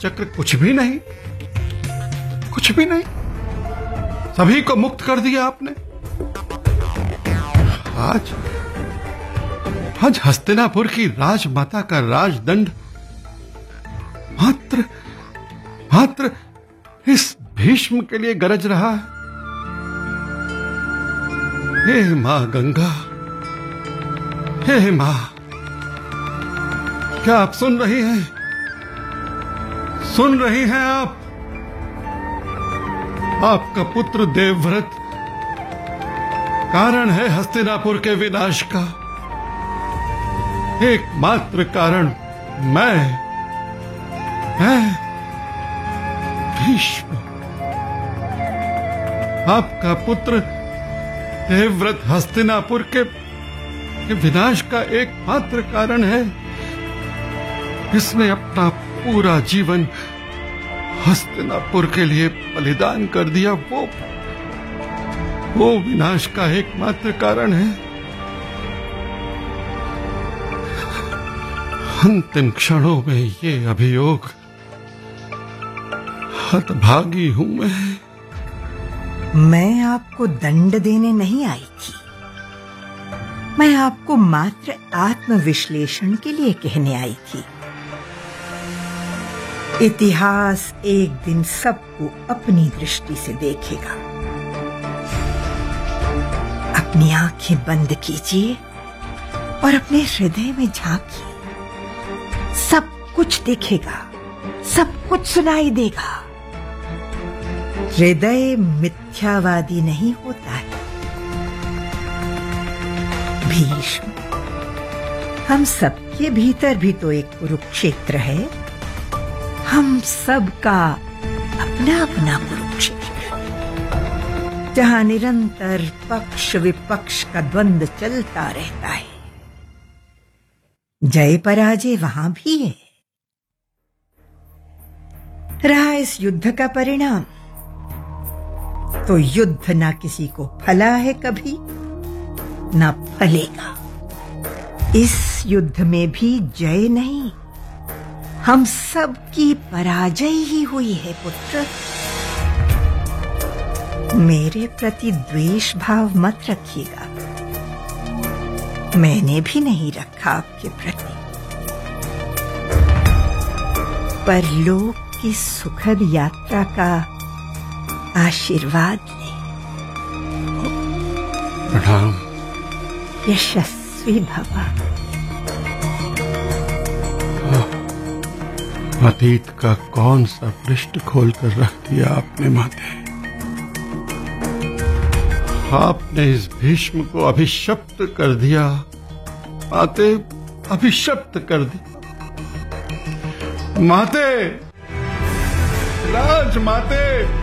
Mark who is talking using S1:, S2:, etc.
S1: चक्र कुछ भी नहीं, कुछ भी नहीं। सभी को मुक्त कर दिया आपने। आज हस्तिनापुर की राजमाता का राजदंड मात्र इस भीष्म के लिए गरज रहा है। हे मां गंगा, हे मां, क्या आप सुन रही हैं? सुन रही हैं आप? आपका पुत्र देवव्रत कारण है हस्तिनापुर के विनाश का। एकमात्र कारण मैं भीष्म, आपका पुत्र देवव्रत हस्तिनापुर के विनाश का एकमात्र कारण है। इसने अपना पूरा जीवन हस्तिनापुर के लिए बलिदान कर दिया। वो विनाश का एकमात्र कारण है। अंतिम क्षणों में ये अभियोग, हतभागी हूं
S2: मैं आपको दंड देने नहीं आई थी। मैं आपको मात्र आत्मविश्लेषण के लिए कहने आई थी। इतिहास एक दिन सबको अपनी दृष्टि से देखेगा। अपनी आंखें बंद कीजिए और अपने हृदय में झांकिए। सब कुछ दिखेगा, सब कुछ सुनाई देगा। हृदय मिथ्यावादी नहीं होता है। भीष्म, हम सबके भीतर भी तो एक कुरुक्षेत्र है। हम सबका अपना अपना कुरुक्षेत्र, जहां निरंतर पक्ष विपक्ष का द्वंद्व चलता रहता है। जय पराजय वहां भी है। रहा इस युद्ध का परिणाम, तो युद्ध ना किसी को फला है कभी, ना फलेगा। इस युद्ध में भी जय नहीं, हम सब की पराजय ही हुई है पुत्र। मेरे प्रति द्वेष भाव मत रखिएगा। मैंने भी नहीं रखा आपके प्रति। परलोक की सुखद यात्रा का आशीर्वाद लें।
S1: प्रणाम।
S2: यशस्वी भव।
S1: अतीत का कौन सा पृष्ठ खोलकर रख दिया आपने माते। आपने इस भीष्म को अभिशप्त कर दिया माते, अभिशप्त कर दिया माते, राज माते।